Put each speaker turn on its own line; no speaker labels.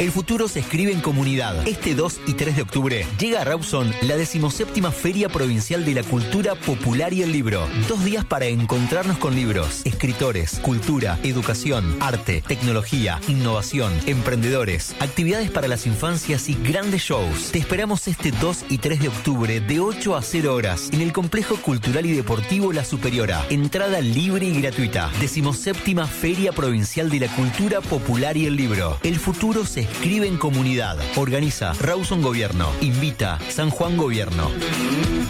El futuro se escribe en comunidad. Este 2 y 3 de octubre llega a Rawson la 17ª Feria Provincial de la Cultura Popular y el Libro. 2 días para encontrarnos con libros, escritores, cultura, educación, arte, tecnología, innovación, emprendedores, actividades para las infancias y grandes shows. Te esperamos este 2 y 3 de octubre de 8 a 0 horas en el Complejo Cultural y Deportivo La Superiora. Entrada libre y gratuita. 17ª Feria Provincial de la Cultura Popular y el Libro. El futuro se escribe en comunidad. Organiza Rawson Gobierno. Invita San Juan Gobierno.